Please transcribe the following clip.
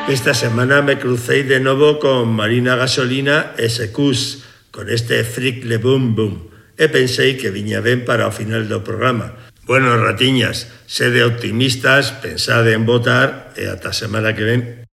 Esta semana me crucé de novo con Marina Gasolina e Secús, con este Fric le Boom Boom, e pensei que viña ben para o final do programa. Bueno, ratiñas, sede optimistas, pensade en votar e ata a semana que ven.